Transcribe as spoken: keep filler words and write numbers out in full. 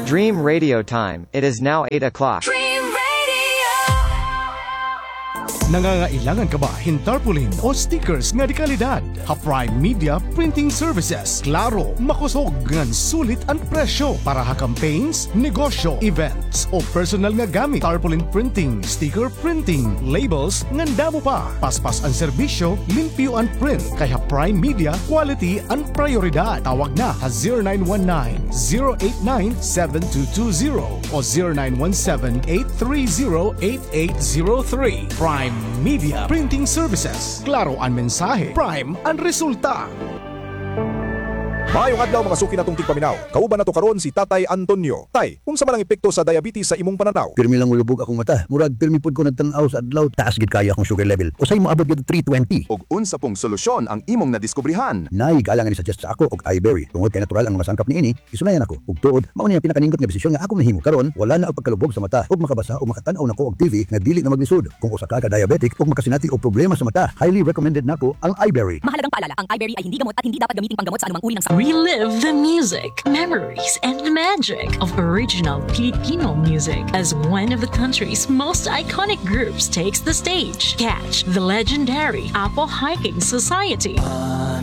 Dream Radio Time. It is now eight o'clock. Nangangailangan ka ba hin tarpaulin o stickers nga di kalidad? Ha-Prime Media Printing Services. Klaro, makusog ngan sulit ang presyo para ha campaigns, negosyo, events o personal nga gamit. Tarpaulin printing, sticker printing, labels ngan damo pa. Paspas ang serbisyo, limpyo ang print. Kay Ha-Prime Media, quality ang prioridad. Tawag na ha zero nine one nine, zero eight nine, seven two two zero o zero nine one seven, eight three zero, eight eight zero three. Prime Media Printing Services. Klaro ang mensahe, prime ang resulta. Maayong adlaw mga suki natong tigpaminaw. Kauban nato karon si Tatay Antonio. Tay, kung sa malang epekto sa diabetes sa imong pananaw? Pirmi lang ulubog akong mata. Murag pirmi pud ko nagtan-aw sa adlaw. Taas gid kaya akong sugar level. Usay mo abot gid three twenty. Og unsa pong solusyon ang imong nadiskubrihan? Nay galangan ni suggest sa ako og iBerry. Tungod kay natural ang mga sangkap niini, isulayan ako. Ug tuod, mao ni ang pinakaningkot nga desisyon nga ako nahimo. Karon wala na og pagkalubog sa mata ug makabasa o makatan-aw nako og T V nga dili na maglisod. Kung usa ka ka diabetic ug makasinati og problema sa mata, highly recommended nako ang iBerry. Mahalagang paalala, ang iBerry ay hindi gamot at hindi dapat gamitin panggamot sa anumang uri ng sakit. Relive the music, memories, and the magic of original Filipino music as one of the country's most iconic groups takes the stage. Catch the legendary Apple Hiking Society.